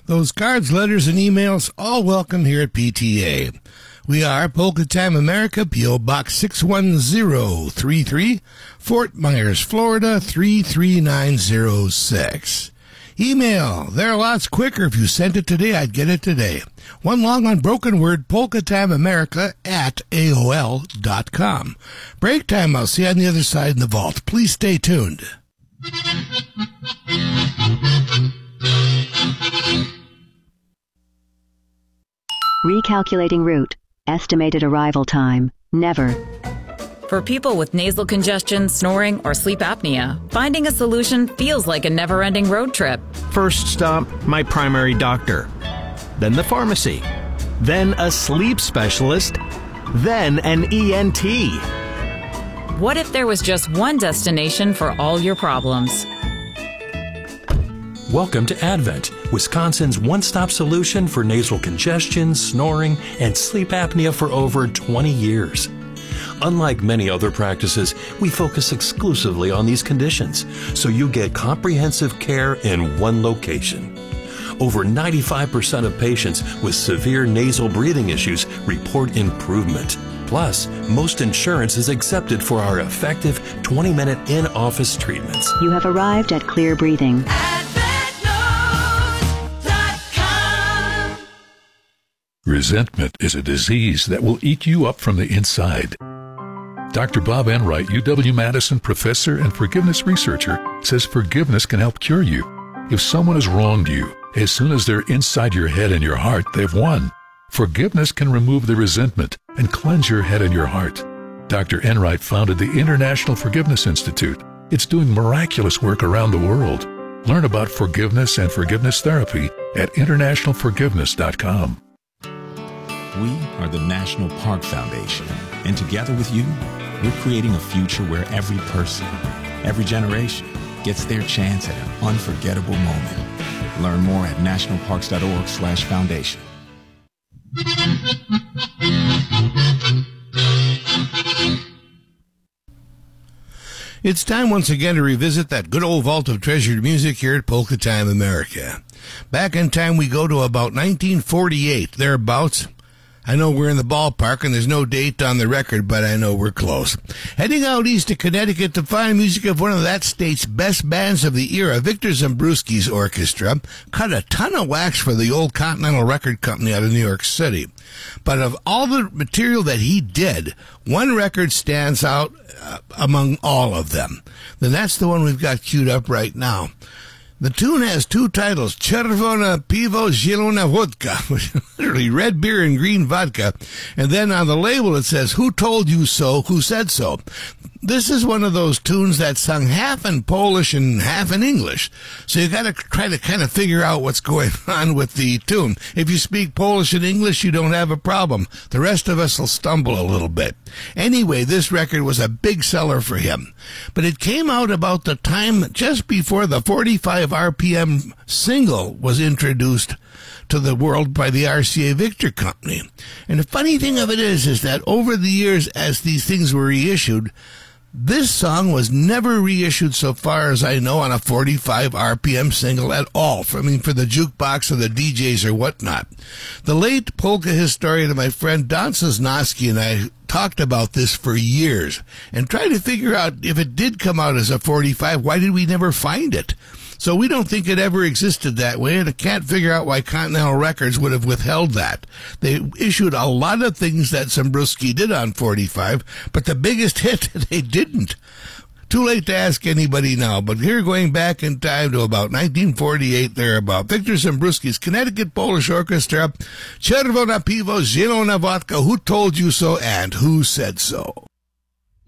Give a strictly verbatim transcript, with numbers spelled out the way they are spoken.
Those cards, letters, and emails, all welcome here at P T A. We are Polka Time America, P O. Box six one zero three three, Fort Myers, Florida, three three nine zero six. Email. They're lots quicker. If you sent it today, I'd get it today. One long unbroken word, polkatimeamerica at A O L dot com. Break time. I'll see you on the other side in the vault. Please stay tuned. Recalculating route. Estimated arrival time. Never. For people with nasal congestion, snoring, or sleep apnea, finding a solution feels like a never-ending road trip. First stop, my primary doctor. Then the pharmacy. Then a sleep specialist. Then an E N T. What if there was just one destination for all your problems? Welcome to Advent, Wisconsin's one-stop solution for nasal congestion, snoring, and sleep apnea for over twenty years. Unlike many other practices, we focus exclusively on these conditions, so you get comprehensive care in one location. Over ninety-five percent of patients with severe nasal breathing issues report improvement. Plus, most insurance is accepted for our effective twenty-minute in-office treatments. You have arrived at Clear Breathing. Resentment is a disease that will eat you up from the inside. Doctor Bob Enright, U W-Madison professor and forgiveness researcher, says forgiveness can help cure you. If someone has wronged you, as soon as they're inside your head and your heart, they've won. Forgiveness can remove the resentment and cleanse your head and your heart. Doctor Enright founded the International Forgiveness Institute. It's doing miraculous work around the world. Learn about forgiveness and forgiveness therapy at international forgiveness dot com. We are the National Park Foundation, and together with you, we're creating a future where every person, every generation, gets their chance at an unforgettable moment. Learn more at nationalparks dot org slash foundation. It's time once again to revisit that good old vault of treasured music here at Polka Time America. Back in time, we go to about nineteen forty-eight, thereabouts. I know we're in the ballpark, and there's no date on the record, but I know we're close. Heading out east to Connecticut to find music of one of that state's best bands of the era, Victor Zembruski's orchestra, cut a ton of wax for the old Continental Record Company out of New York City. But of all the material that he did, one record stands out uh, among all of them. Then that's the one we've got queued up right now. The tune has two titles, Czerwone Piwo, Zielona Vodka, which is literally red beer and green vodka. And then on the label it says, Who Told You So, Who Said So? This is one of those tunes that's sung half in Polish and half in English. So you got to try to kind of figure out what's going on with the tune. If you speak Polish and English, you don't have a problem. The rest of us will stumble a little bit. Anyway, this record was a big seller for him. But it came out about the time just before the forty-five R P M single was introduced to the world by the R C A Victor Company. And the funny thing of it is, is that over the years as these things were reissued, this song was never reissued, so far as I know, on a forty-five R P M single at all. For, I mean, for the jukebox or the D Js or whatnot. The late polka historian, my friend Don Sosnowski, and I talked about this for years and tried to figure out if it did come out as a forty-five, why did we never find it? So we don't think it ever existed that way, and I can't figure out why Continental Records would have withheld that. They issued a lot of things that Zembruski did on forty-five, but the biggest hit, they didn't. Too late to ask anybody now, but here going back in time to about nineteen forty-eight, thereabout, Victor Zembruski's Connecticut Polish Orchestra, Czerwone Piwo, Zielona Vodka, Who Told You So, and Who Said So?